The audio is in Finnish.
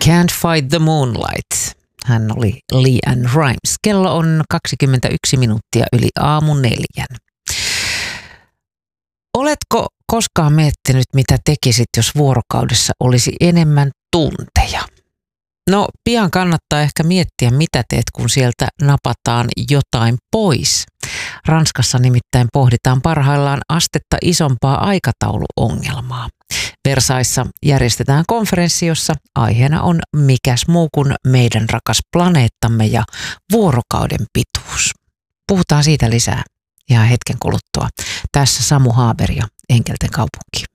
Can't Fight the Moonlight. Hän oli LeAnn Rimes. Kello on 21 minuuttia yli aamu 4. Oletko koskaan miettinyt, mitä tekisit, jos vuorokaudessa olisi enemmän tunteja? No, pian kannattaa ehkä miettiä, mitä teet, kun sieltä napataan jotain pois. Ranskassa nimittäin pohditaan parhaillaan astetta isompaa aikatauluongelmaa. Versaissa järjestetään konferenssi, jossa aiheena on mikäs muu kuin meidän rakas planeettamme ja vuorokauden pituus. Puhutaan siitä lisää ihan hetken kuluttua. Tässä Samu Haaber ja Enkelten kaupunki.